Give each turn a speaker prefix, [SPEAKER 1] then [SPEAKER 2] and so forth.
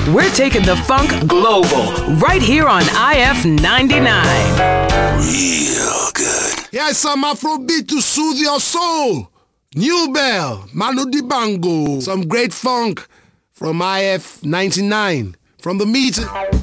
[SPEAKER 1] We're taking the funk global right here on IF 99.
[SPEAKER 2] Real good.
[SPEAKER 3] Yeah, some Afrobeat to soothe your soul. New Bell, Manu Dibango. Some great funk from IF 99. From the meter.